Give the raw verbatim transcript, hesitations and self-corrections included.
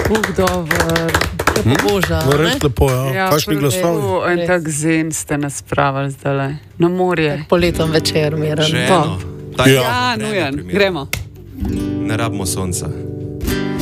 Uh, dobro. Lepo boža. No, res lepo, ja. Ja, Kakšni glasovi? En tak zen ste nas spravili zdaj. Na morje. Poletom večer, miren. Še eno. Ja, nujen. Gremo. Ne rabimo sonca.